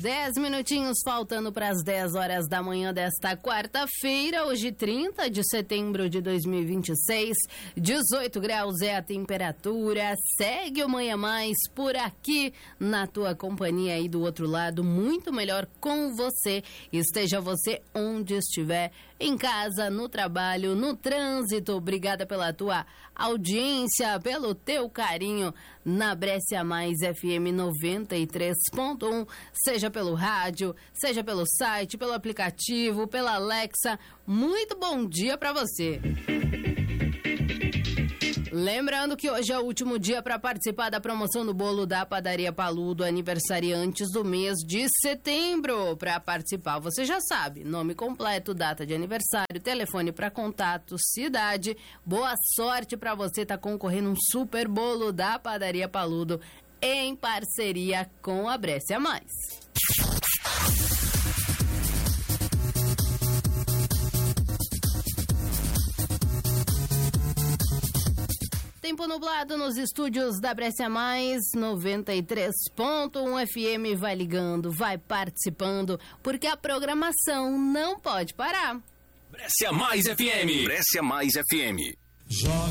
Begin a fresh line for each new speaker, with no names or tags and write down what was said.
10 minutinhos faltando para as 10 horas da manhã desta quarta-feira, hoje 30 de setembro de 2026, 18 graus é a temperatura. Segue o Manhã Mais por aqui na tua companhia aí do outro lado, muito melhor com você, esteja você onde estiver, em casa, no trabalho, no trânsito. Obrigada pela tua audiência, pelo teu carinho na Brescia Mais FM 93.1, seja pelo rádio, seja pelo site, pelo aplicativo, pela Alexa. Muito bom dia para você. Lembrando que hoje é o último dia para participar da promoção do bolo da Padaria Paludo, aniversariantes do mês de setembro. Para participar, você já sabe, nome completo, data de aniversário, telefone para contato, cidade. Boa sorte para você estar concorrendo um super bolo da Padaria Paludo em parceria com a Brescia Mais. Tempo nublado nos estúdios da Brescia Mais, 93.1 FM. Vai ligando, vai participando, porque a programação não pode parar.
Brescia Mais FM. Brescia Mais FM.
Joga